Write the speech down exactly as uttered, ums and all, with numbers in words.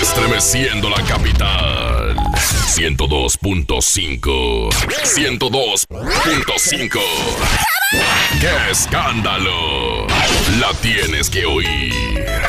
Estremeciendo la capital. ciento dos punto cinco. ciento dos punto cinco. ¡Qué escándalo! La tienes que oír.